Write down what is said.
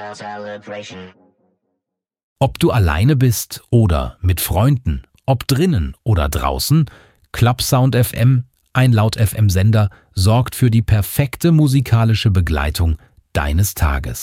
Ob du alleine bist oder mit Freunden, ob drinnen oder draußen, Clubsound FM, ein Laut-FM-Sender, sorgt für die perfekte musikalische Begleitung deines Tages.